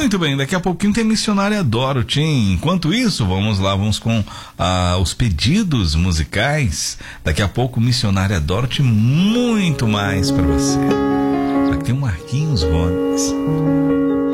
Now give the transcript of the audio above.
Muito bem, daqui a pouquinho tem Missionária Dorothy, hein? Enquanto isso, vamos lá, vamos com os pedidos musicais. Daqui a pouco, Missionária Dorothy, muito mais pra você. Aqui tem o Marquinhos Gomes.